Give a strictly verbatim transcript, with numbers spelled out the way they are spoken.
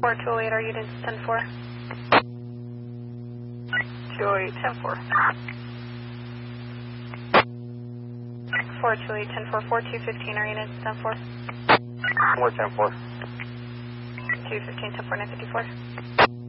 four two oh eight, our units ten four. two oh eight, ten four. four two eight, ten four, four two fifteen, our units ten four. four ten four. two fifteen, ten four, nine fifty-four.